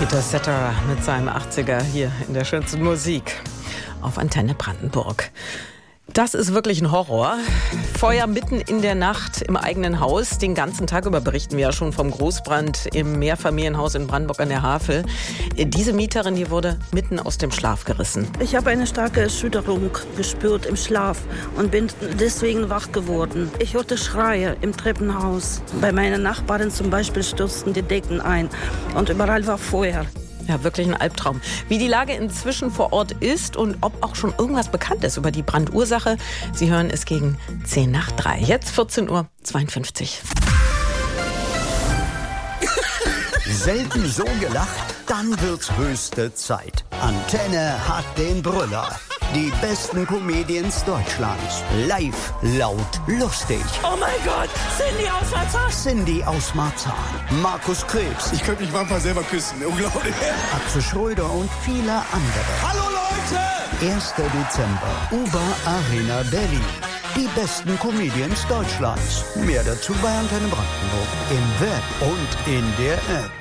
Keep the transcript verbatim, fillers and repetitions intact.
Peter Cetera mit seinem achtziger hier in der schönsten Musik auf Antenne Brandenburg. Das ist wirklich ein Horror. Feuer mitten in der Nacht im eigenen Haus. Den ganzen Tag über berichten wir ja schon vom Großbrand im Mehrfamilienhaus in Brandenburg an der Havel. Diese Mieterin, die wurde mitten aus dem Schlaf gerissen. Ich habe eine starke Erschütterung gespürt im Schlaf und bin deswegen wach geworden. Ich hörte Schreie im Treppenhaus. Bei meinen Nachbarn zum Beispiel stürzten die Decken ein und überall war Feuer. Ja, wirklich ein Albtraum. Wie die Lage inzwischen vor Ort ist und ob auch schon irgendwas bekannt ist über die Brandursache, Sie hören es gegen zehn nach drei. Jetzt vierzehn Uhr zweiundfünfzig. Selten so gelacht, dann wird's höchste Zeit. Antenne hat den Brüller. Die besten Comedians Deutschlands. Live, laut, lustig. Oh mein Gott, Cindy aus Marzahn. Cindy aus Marzahn. Markus Krebs. Ich könnte mich manchmal selber küssen. Unglaublich. Axel Schröder und viele andere. Hallo Leute! erster Dezember. Uber Arena Berlin. Die besten Comedians Deutschlands. Mehr dazu bei Antenne Brandenburg. Im Web und in der App.